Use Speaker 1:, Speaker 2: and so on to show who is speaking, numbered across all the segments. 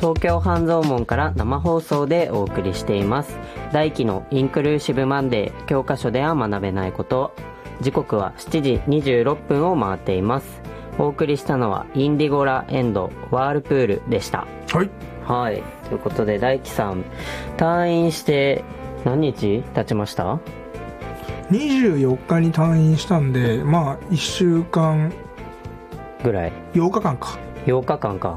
Speaker 1: 東京半蔵門から生放送でお送りしています。大輝のインクルーシブマンデー、教科書では学べないこと。時刻は7時26分を回っています。お送りしたのはインディゴラエンドワールプールでした。はい、ということで大輝さん退院して何日経ちました？
Speaker 2: 24日に退院したんで、まあ1週間
Speaker 1: ぐらい。
Speaker 2: 8日間か。
Speaker 1: 8日間か。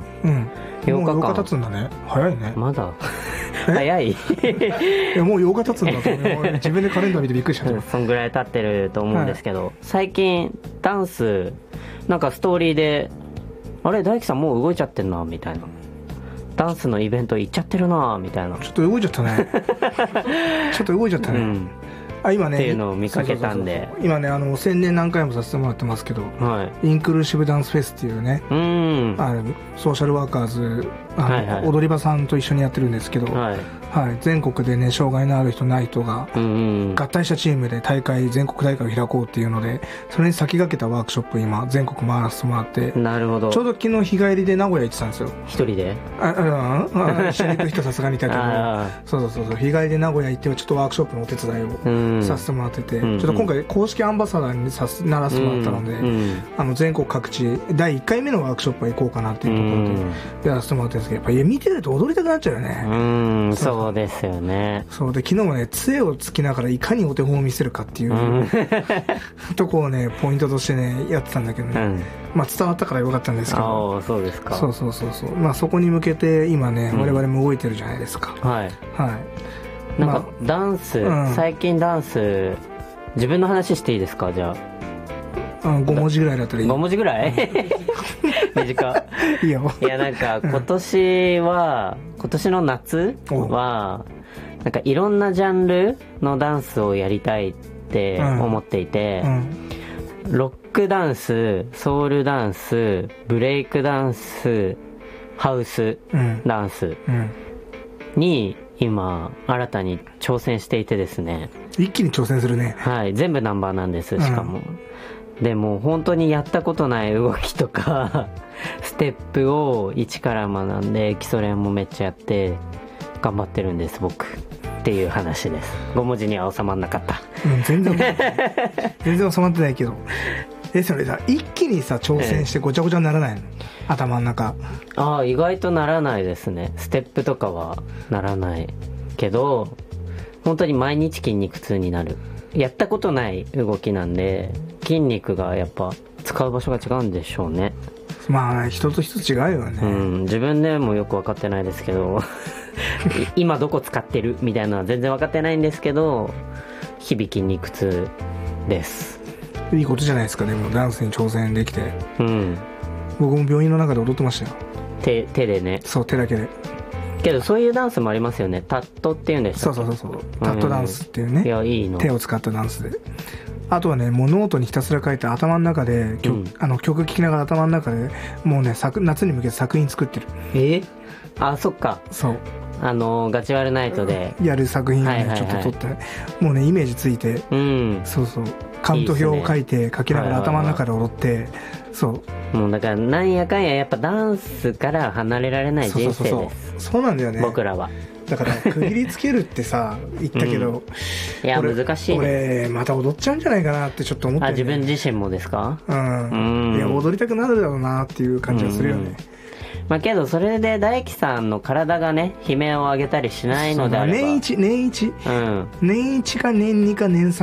Speaker 2: 8日間。もう8日経つんだね。早いね。
Speaker 1: まだ早い。
Speaker 2: いやもう8日経つんだと自分でカレンダー見てびっくりしちゃった。
Speaker 1: そんぐらい経ってると思うんですけど、最近ダンスなんかストーリーであれ大輝さんもう動いちゃってんなみたいな、ダンスのイベント行っちゃってるなみたいな、
Speaker 2: ちょっと動いちゃったねちょっと動いちゃったね、今ね
Speaker 1: っていうのを見かけたんで、
Speaker 2: 今ね宣伝何回もさせてもらってますけど、インクルーシブダンスフェスっていうね、ソーシャルワーカーズ踊り場さんと一緒にやってるんですけど、全国でね障害のある人ない人が合体したチームで全国大会を開こうっていうので、それに先駆けたワークショップ今全国回らせてもらって。
Speaker 1: なるほど。
Speaker 2: ちょうど昨日日帰りで名古屋行ってたんですよ。
Speaker 1: 一人で
Speaker 2: 一緒に行く人さすがにいたけどそう日帰りで名古屋行ってちょっとワークショップのお手伝いをさせてもらってて、ちょっと今回公式アンバサダーにならせてもらったので、全国各地第1回目のワークショップは行こうかなっていうところでやらせてもらってるんですけど、やっぱ見てると踊りたくなっちゃうよね。
Speaker 1: そうですよね。
Speaker 2: そうで、昨日もね杖をつきながらいかにお手本を見せるかっていうとこをねポイントとしてねやってたんだけどね、まあ伝わったからよかったんですけど。
Speaker 1: そうですか。
Speaker 2: そうまあそこに向けて今ね我々も動いてるじゃないですか。
Speaker 1: なんかダンス、最近ダンス自分の話していいですか？じゃあ
Speaker 2: 5文字ぐらいだったらいい。
Speaker 1: 5文字ぐらい短
Speaker 2: いいよ。
Speaker 1: いやなんか今年の夏はなんかいろんなジャンルのダンスをやりたいって思っていて、ロックダンス、ソウルダンス、ブレイクダンス、ハウスダンスに今新たに挑戦していてですね。
Speaker 2: 一気に挑戦するね。
Speaker 1: 全部ナンバーなんです。しかも、でも本当にやったことない動きとかステップを一から学んで基礎練もめっちゃやって頑張ってるんです僕っていう話です。5文字には収まんなかった。
Speaker 2: 全然収まってないけどそれさ一気にさ挑戦してごちゃごちゃにならないの？頭の中。
Speaker 1: 意外とならないですね。ステップとかはならないけど本当に毎日筋肉痛になる。やったことない動きなんで筋肉がやっぱ使う場所が違うんでしょうね。
Speaker 2: まあ人と人違うよね。
Speaker 1: 自分でもよく分かってないですけど今どこ使ってるみたいなのは全然分かってないんですけど、日々筋肉痛です。
Speaker 2: いいことじゃないですか。でもダンスに挑戦できて、僕も病院の中で踊ってましたよ。
Speaker 1: 手でね。
Speaker 2: そう、手だけで。
Speaker 1: けどそういうダンスもありますよね。タットっていうんでしたっけ？
Speaker 2: そうタットダンスっていうね、
Speaker 1: いいの。
Speaker 2: 手を使ったダンスで。あとはねもうノートにひたすら書いて頭の中で曲聴きながら頭の中でもうね夏に向けて作品作ってる。
Speaker 1: そっか。
Speaker 2: そう
Speaker 1: ガチワルナイトで
Speaker 2: やる作品をねちょっと撮って、もうねイメージついて、カウント表を書いて書きながら頭の中で踊って、
Speaker 1: もうだからなんやかんややっぱダンスから離れられない人生です。
Speaker 2: そうなんだよね。
Speaker 1: 僕らは
Speaker 2: だから区切りつけるってさ言ったけど、
Speaker 1: いや難しいね。
Speaker 2: 俺また踊っちゃうんじゃないかなってちょっと思って、
Speaker 1: 自分自身もですか？い
Speaker 2: や踊りたくなるだろうなっていう感じがするよね。
Speaker 1: けどそれで大輝さんの体がね悲鳴を上げたりしないのであれば、
Speaker 2: 年1年1か年2か年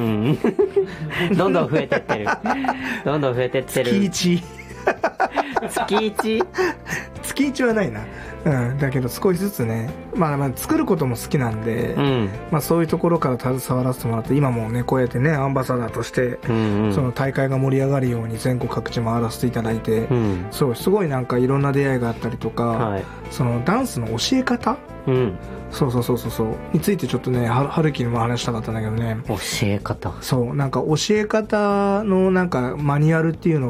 Speaker 2: 3、
Speaker 1: どんどん増えてってる月 1
Speaker 2: 月1はないな。だけど少しずつね、まあ作ることも好きなんで、そういうところから携わらせてもらって、今もねこうやってねアンバサダーとして、その大会が盛り上がるように全国各地回らせていただいて、すごいなんかいろんな出会いがあったりとか、そのダンスの教え方、についてちょっとね春樹にも話したかったんだけどね。
Speaker 1: 教え方、
Speaker 2: なんか教え方のなんかマニュアルっていうの